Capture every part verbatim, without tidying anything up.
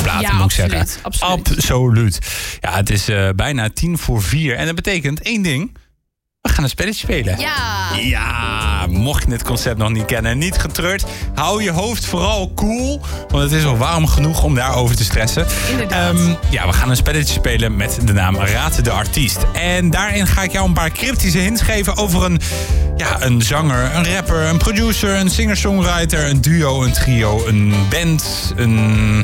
platen, ja, moet absoluut, ik zeggen. Absoluut. Absoluut. Ja, het is uh, bijna tien voor vier. En dat betekent één ding. We gaan een spelletje spelen. Ja. Ja, mocht je het concept nog niet kennen, niet getreurd. Hou je hoofd vooral cool. Want het is al warm genoeg om daarover te stressen. Inderdaad. Um, ja, we gaan een spelletje spelen met de naam Raad de Artiest. En daarin ga ik jou een paar cryptische hints geven over een, ja, een zanger, een rapper, een producer, een singer-songwriter, een duo, een trio, een band, een...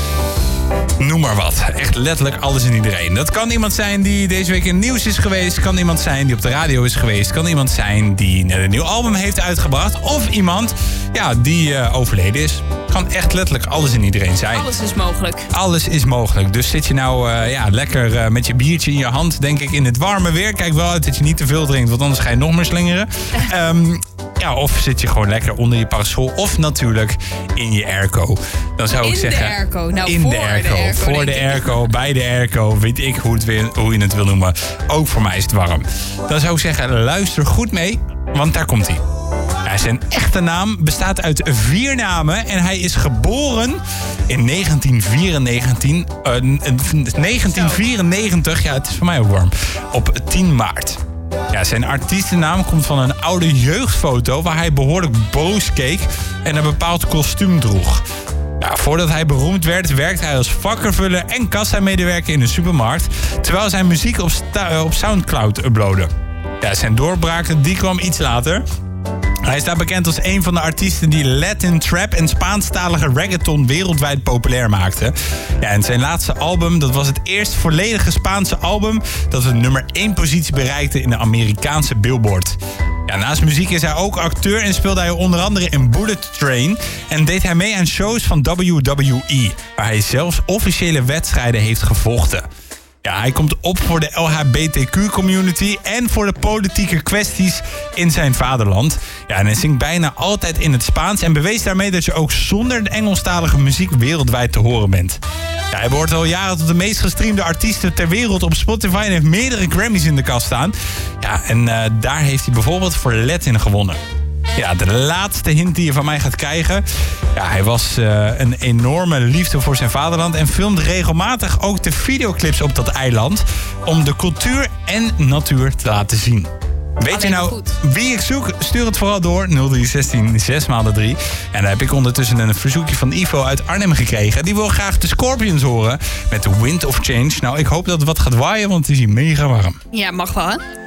noem maar wat. Echt letterlijk alles en iedereen. Dat kan iemand zijn die deze week in het nieuws is geweest. Kan iemand zijn die op de radio is geweest. Kan iemand zijn die net een nieuw album heeft uitgebracht. Of iemand ja, die uh, overleden is. Kan echt letterlijk alles en iedereen zijn. Alles is mogelijk. Alles is mogelijk. Dus zit je nou uh, ja, lekker uh, met je biertje in je hand, denk ik, in het warme weer. Kijk wel uit dat je niet te veel drinkt, want anders ga je nog meer slingeren. Um, ja, of zit je gewoon lekker onder je parasol. Of natuurlijk in je airco. Dan zou ik in zeggen... de airco. Nou, in voor de airco. de airco. Voor de airco, bij de airco. Weet ik hoe, het weer, hoe je het wil noemen. Ook voor mij is het warm. Dan zou ik zeggen, luister goed mee. Want daar komt hij. Ja, zijn echte naam bestaat uit vier namen. En hij is geboren in negentien vierennegentig. Uh, negentien vierennegentig. Ja, het is voor mij ook warm. Op tien maart. Ja, zijn artiestennaam komt van een oude jeugdfoto waar hij behoorlijk boos keek en een bepaald kostuum droeg. Ja, voordat hij beroemd werd, werkte hij als vakkenvuller en kassamedewerker in een supermarkt, terwijl zijn muziek op, sta- op Soundcloud uploadde. Ja, zijn doorbraak die kwam iets later. Hij staat bekend als een van de artiesten die Latin trap en Spaanstalige reggaeton wereldwijd populair maakte. Ja, en zijn laatste album, dat was het eerst volledige Spaanse album dat de nummer één positie bereikte in de Amerikaanse Billboard. Ja, naast muziek is hij ook acteur en speelde hij onder andere in Bullet Train en deed hij mee aan shows van W W E, waar hij zelfs officiële wedstrijden heeft gevochten. Ja, hij komt op voor de L H B T Q-community en voor de politieke kwesties in zijn vaderland. Ja, en hij zingt bijna altijd in het Spaans en bewees daarmee dat je ook zonder de Engelstalige muziek wereldwijd te horen bent. Ja, hij behoort al jaren tot de meest gestreamde artiesten ter wereld op Spotify en heeft meerdere Grammys in de kast staan. Ja, en uh, daar heeft hij bijvoorbeeld voor Latin gewonnen. Ja, de laatste hint die je van mij gaat krijgen. Ja, hij was uh, een enorme liefde voor zijn vaderland en filmde regelmatig ook de videoclips op dat eiland om de cultuur en natuur te laten zien. Weet Alleen je nou goed. wie ik zoek? Stuur het vooral door. nul drie zestien zes maal drie. En dan heb ik ondertussen een verzoekje van Ivo uit Arnhem gekregen. Die wil graag de Scorpions horen met The Wind of Change. Nou, ik hoop dat het wat gaat waaien, want het is hier mega warm. Ja, mag wel, hè?